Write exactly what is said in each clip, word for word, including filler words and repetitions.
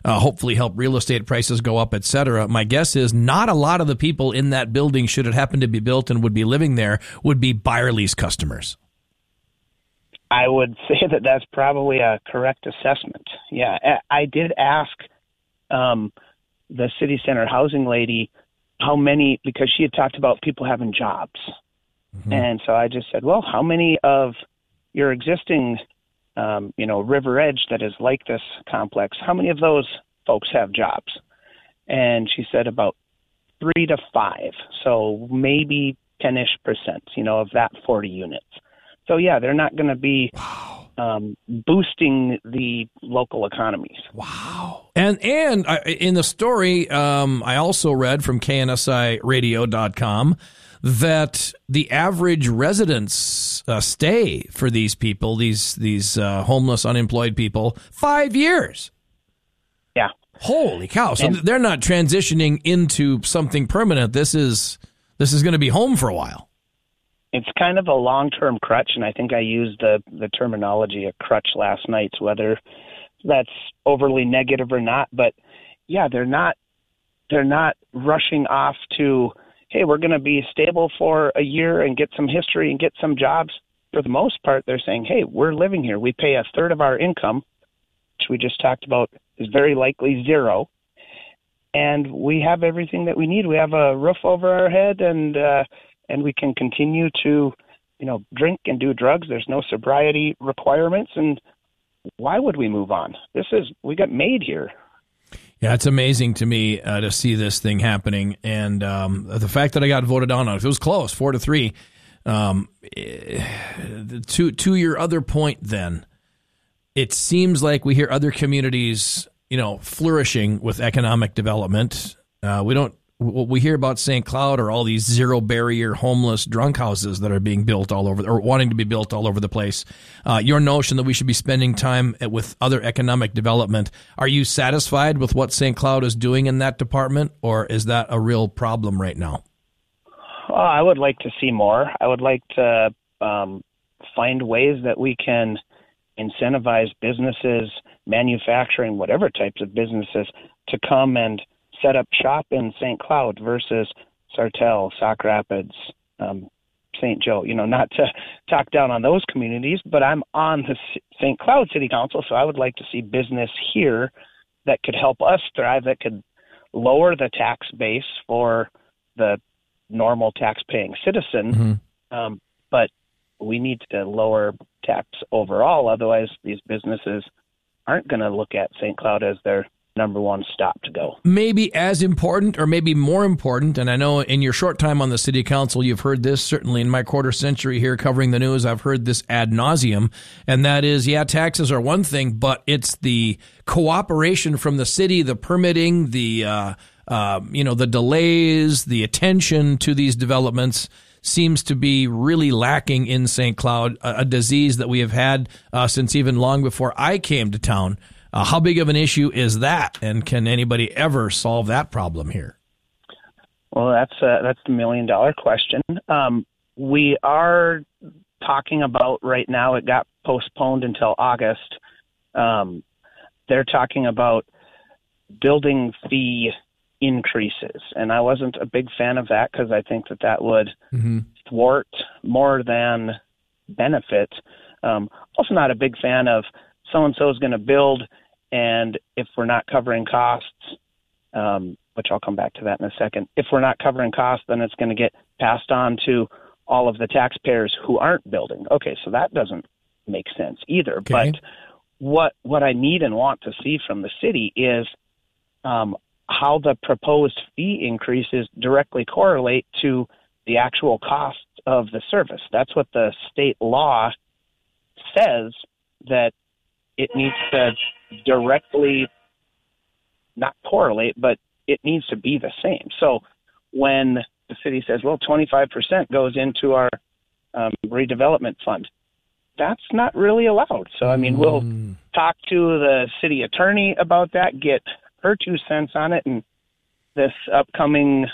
uh, hopefully help real estate prices go up, et cetera. My guess is not a lot of the people in that building, should it happen to be built and would be living there, would be buyer lease customers. I would say that that's probably a correct assessment. Yeah, I did ask um, the city center housing lady how many, because she had talked about people having jobs. Mm-hmm. And so I just said, well, how many of your existing, um, you know, River Edge that is like this complex, how many of those folks have jobs? And she said about three to five. So maybe ten-ish percent, you know, of that forty units. So, yeah, they're not going to be wow. um, boosting the local economies. Wow. And and I, in the story, um, I also read from K N S I radio dot com that the average residence uh, stay for these people, these these uh, homeless, unemployed people, five years. Yeah. Holy cow. So and, they're not transitioning into something permanent. This is this is going to be home for a while. It's kind of a long-term crutch, and I think I used the, the terminology a crutch last night, whether that's overly negative or not. But, yeah, they're not they're not rushing off to, hey, we're going to be stable for a year and get some history and get some jobs. For the most part, they're saying, hey, we're living here. We pay a third of our income, which we just talked about is very likely zero, and we have everything that we need. We have a roof over our head, and uh, and we can continue to, you know, drink and do drugs. There's no sobriety requirements, and why would we move on? This is, we got made here. Yeah, it's amazing to me uh, to see this thing happening, and um, the fact that I got voted on, it was close, four to three. Um, to to your other point, then, it seems like we hear other communities, you know, flourishing with economic development. Uh, we don't. What we hear about Saint Cloud are all these zero barrier homeless drunk houses that are being built all over, or wanting to be built all over the place. Uh, your notion that we should be spending time with other economic development. Are you satisfied with what Saint Cloud is doing in that department, or is that a real problem right now? Well, I would like to see more. I would like to um, find ways that we can incentivize businesses, manufacturing, whatever types of businesses, to come and set up shop in Saint Cloud versus Sartell, Sauk Rapids, um, Saint Joe. You know, not to talk down on those communities, but I'm on the Saint Cloud City Council, so I would like to see business here that could help us thrive, that could lower the tax base for the normal tax-paying citizen. Mm-hmm. Um, but we need to lower tax overall, otherwise these businesses aren't going to look at Saint Cloud as their number one stop to go. Maybe as important or maybe more important, and I know in your short time on the city council, you've heard this, certainly in my quarter century here covering the news, I've heard this ad nauseum, and that is, yeah, taxes are one thing, but it's the cooperation from the city, the permitting, the, uh, uh, you know, the delays, the attention to these developments seems to be really lacking in Saint Cloud, a, a disease that we have had uh, since even long before I came to town. Uh, how big of an issue is that, and can anybody ever solve that problem here? Well, that's uh, that's the million-dollar question. Um, we are talking about right now, it got postponed until August. Um, they're talking about building fee increases, and I wasn't a big fan of that because I think that that would mm-hmm. thwart more than benefit. Um, also not a big fan of so-and-so is going to build, and if we're not covering costs, um, which I'll come back to that in a second, if we're not covering costs, then it's going to get passed on to all of the taxpayers who aren't building. Okay, so that doesn't make sense either. Okay. But what what I need and want to see from the city is um, how the proposed fee increases directly correlate to the actual cost of the service. That's what the state law says, that it needs to directly, not correlate, but it needs to be the same. So when the city says, well, twenty-five percent goes into our um, redevelopment fund, that's not really allowed. So, I mean, we'll mm. talk to the city attorney about that, get her two cents on it, and this upcoming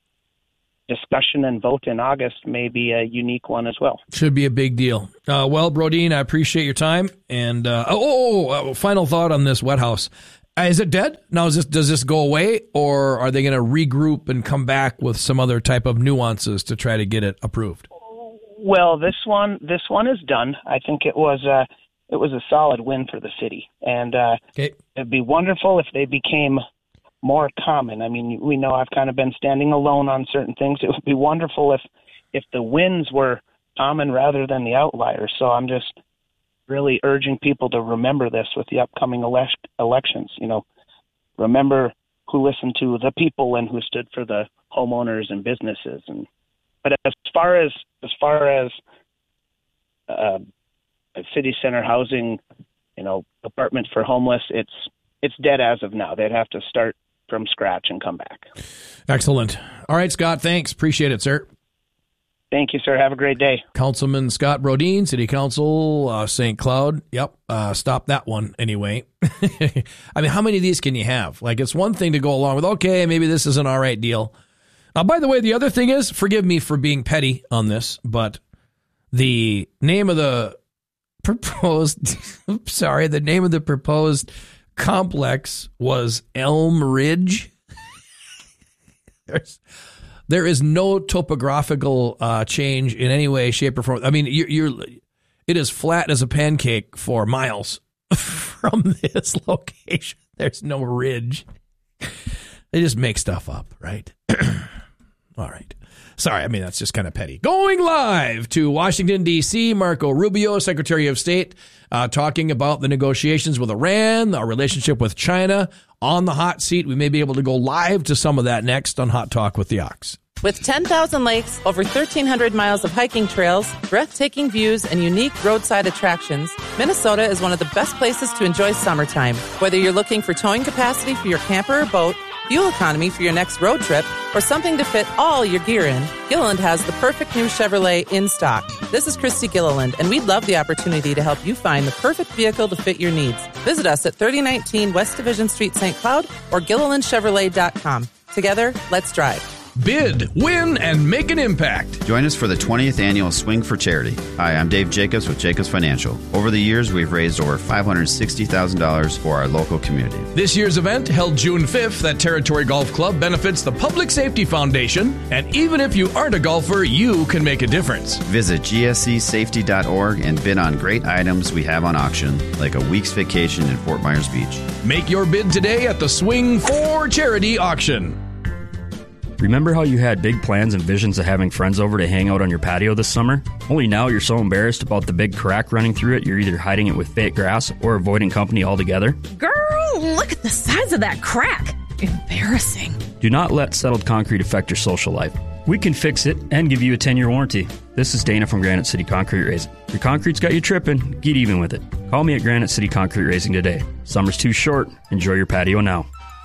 discussion and vote in August may be a unique one as well. Should be a big deal. Uh, well, Brodeen, I appreciate your time. And uh, oh, oh, oh, final thought on this wet house. Is it dead? Now, is this, does this go away, or are they going to regroup and come back with some other type of nuances to try to get it approved? Well, this one, this one is done. I think it was a, it was a solid win for the city, and uh, okay. It'd be wonderful if they became more common. I mean, we know I've kind of been standing alone on certain things. It would be wonderful if, if the wins were common rather than the outliers. So I'm just really urging people to remember this with the upcoming elect- elections. You know, remember who listened to the people and who stood for the homeowners and businesses. And but as far as as far as uh, a city center housing, you know, apartment for homeless, it's it's dead as of now. They'd have to start from scratch and come back. Excellent. All right, Scott. Thanks. Appreciate it, sir. Thank you, sir. Have a great day. Councilman Scott Brodin, City Council, uh, Saint Cloud. Yep. Uh, stop that one anyway. I mean, how many of these can you have? Like, it's one thing to go along with, okay, maybe this is an all right deal. Uh, by the way, the other thing is, forgive me for being petty on this, but the name of the proposed, sorry, the name of the proposed complex was Elm Ridge. There's... There is no topographical uh, change in any way, shape, or form. I mean, you're, you're it is flat as a pancake for miles from this location. There's no ridge. They just make stuff up, right? All right. Sorry, I mean, that's just kind of petty. Going live to Washington, D C, Marco Rubio, Secretary of State, uh, talking about the negotiations with Iran, our relationship with China, on the hot seat. We may be able to go live to some of that next on Hot Talk with the Ox. With ten thousand lakes, over thirteen hundred miles of hiking trails, breathtaking views, and unique roadside attractions, Minnesota is one of the best places to enjoy summertime. Whether you're looking for towing capacity for your camper or boat, fuel economy for your next road trip, or something to fit all your gear in, Gilliland has the perfect new Chevrolet in stock. This is Christy Gilliland, and we'd love the opportunity to help you find the perfect vehicle to fit your needs. Visit us at thirty nineteen West Division Street, Saint Cloud, or Gilliland Chevrolet dot com. Together, let's drive. Bid, win, and make an impact. Join us for the twentieth annual Swing for Charity. Hi, I'm Dave Jacobs with Jacobs Financial. Over the years, we've raised over five hundred sixty thousand dollars for our local community. This year's event, held June fifth at Territory Golf Club, benefits the Public Safety Foundation, and even if you aren't a golfer, you can make a difference. Visit G S C safety dot org and bid on great items we have on auction, like a week's vacation in Fort Myers Beach. Make your bid today at the Swing for Charity auction. Remember how you had big plans and visions of having friends over to hang out on your patio this summer? Only now you're so embarrassed about the big crack running through it, you're either hiding it with fake grass or avoiding company altogether? Girl, look at the size of that crack. Embarrassing. Do not let settled concrete affect your social life. We can fix it and give you a ten-year warranty. This is Dana from Granite City Concrete Raising. Your concrete's got you tripping, get even with it. Call me at Granite City Concrete Raising today. Summer's too short. Enjoy your patio now.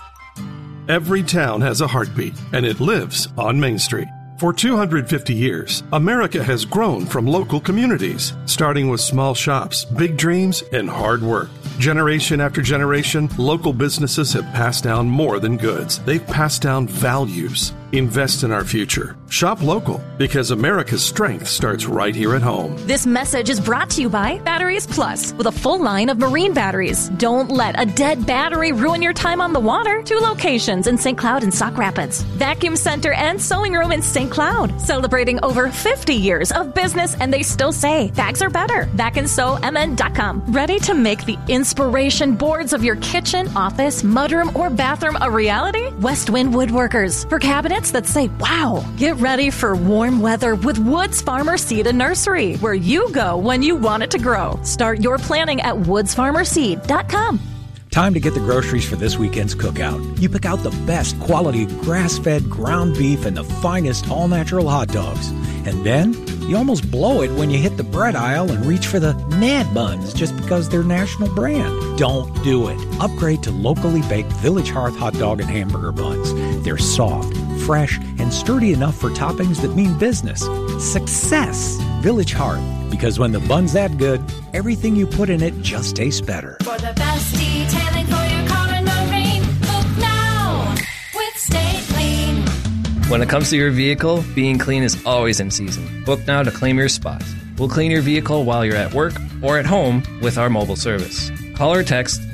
Every town has a heartbeat, and it lives on Main Street. For two hundred fifty years, America has grown from local communities, starting with small shops, big dreams, and hard work. Generation after generation, local businesses have passed down more than goods. They've passed down values. Invest in our future. Shop local, because America's strength starts right here at home. This message is brought to you by Batteries Plus, with a full line of marine batteries. Don't let a dead battery ruin your time on the water. Two locations in Saint Cloud and Sauk Rapids. Vacuum Center and Sewing Room in Saint Cloud. Celebrating over fifty years of business, and they still say bags are better. vac and sew m n dot com. Ready to make the inspiration boards of your kitchen, office, mudroom, or bathroom a reality? Westwind Woodworkers. For cabinets that say, wow. Get ready for warm weather with Woods Farmer Seed and Nursery, where you go when you want it to grow. Start your planning at woods farmer seed dot com. Time to get the groceries for this weekend's cookout. You pick out the best quality grass-fed ground beef and the finest all-natural hot dogs. And then you almost blow it when you hit the bread aisle and reach for the Mad Buns just because they're national brand. Don't do it. Upgrade to locally baked Village Hearth hot dog and hamburger buns. They're soft, fresh, and sturdy enough for toppings that mean business. Success! Village Hearth. Because when the bun's that good, everything you put in it just tastes better. For the best detailing for your car and marine, book now with Stay Clean. When it comes to your vehicle, being clean is always in season. Book now to claim your spot. We'll clean your vehicle while you're at work or at home with our mobile service. Call or text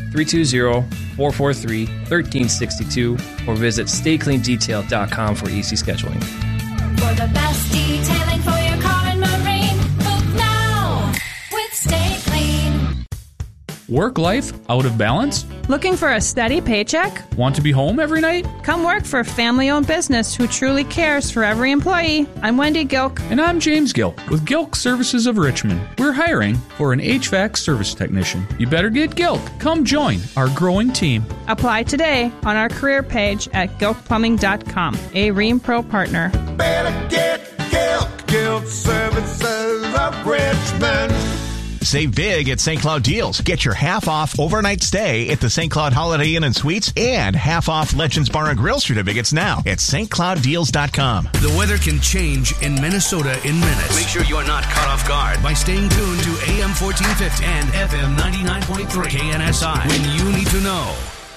three two zero, four four three, one three six two or visit stay clean detail dot com for easy scheduling. For the best detailing for your car and marine, book now with Stay Clean. Work life out of balance? Looking for a steady paycheck? Want to be home every night? Come work for a family-owned business who truly cares for every employee. I'm Wendy Gilk. And I'm James Gilk with Gilk Services of Richmond. We're hiring for an H V A C service technician. You better get Gilk. Come join our growing team. Apply today on our career page at gilk plumbing dot com, a Ream Pro partner. Better get Gilk, Gilk Services of Richmond. Save big at Saint Cloud Deals. Get your half-off overnight stay at the Saint Cloud Holiday Inn and Suites and half-off Legends Bar and Grill certificates now at st cloud deals dot com. The weather can change in Minnesota in minutes. Make sure you are not caught off guard by staying tuned to A M fourteen fifty and F M ninety-nine point three K N S I when you need to know.